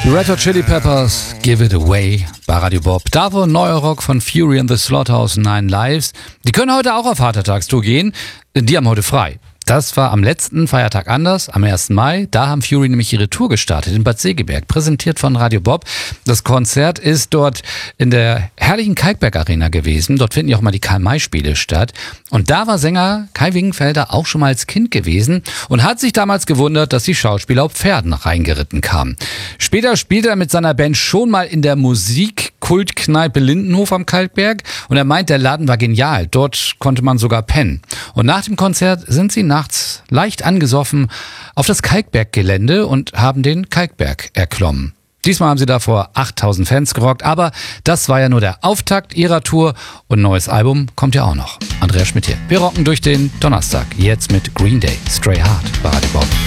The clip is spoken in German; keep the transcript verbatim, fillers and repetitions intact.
Red Hot Chili Peppers, Give It Away bei Radio Bob. Davor neuer Rock von Fury and the Slaughterhouse Nine Lives. Die können heute auch auf Vatertagstour gehen. Die haben heute frei. Das war am letzten Feiertag anders, am ersten Mai. Da haben Fury nämlich ihre Tour gestartet in Bad Segeberg, präsentiert von Radio Bob. Das Konzert ist dort in der herrlichen Kalkberg Arena gewesen. Dort finden ja auch mal die Karl-May-Spiele statt. Und da war Sänger Kai Wingenfelder auch schon mal als Kind gewesen und hat sich damals gewundert, dass die Schauspieler auf Pferden reingeritten kamen. Später spielte er mit seiner Band schon mal in der Musikkultkneipe Lindenhof am Kalkberg und er meint, der Laden war genial. Dort konnte man sogar pennen. Und nach dem Konzert sind sie nachts leicht angesoffen auf das Kalkberg-Gelände und haben den Kalkberg erklommen. Diesmal haben sie da vor achttausend Fans gerockt, aber das war ja nur der Auftakt ihrer Tour und ein neues Album kommt ja auch noch. Andreas Schmidt hier. Wir rocken durch den Donnerstag, jetzt mit Green Day, Stray Hard bei Radio Bob.